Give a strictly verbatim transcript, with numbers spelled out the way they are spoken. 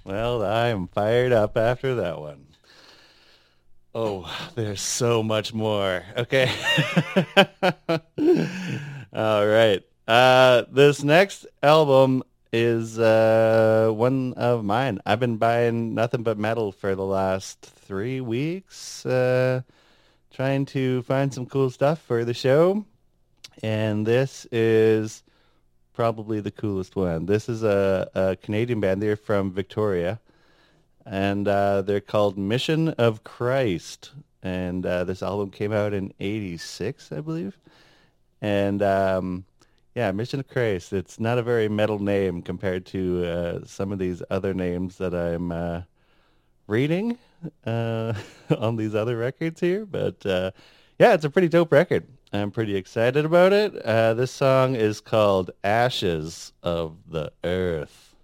Well, I am fired up after that one. Oh, there's so much more. Okay. All right. Uh, this next album is uh, one of mine. I've been buying nothing but metal for the last three weeks, uh, trying to find some cool stuff for the show. And this is probably the coolest one. This is a, a Canadian band. They're from Victoria, and uh, they're called Mission of Christ. And uh, this album came out in eighty-six, I believe. And um, yeah, Mission of Christ. It's not a very metal name compared to uh, some of these other names that I'm uh, reading uh, on these other records here. But uh, yeah, it's a pretty dope record. I'm pretty excited about it. Uh, this song is called Ashes of the Earth.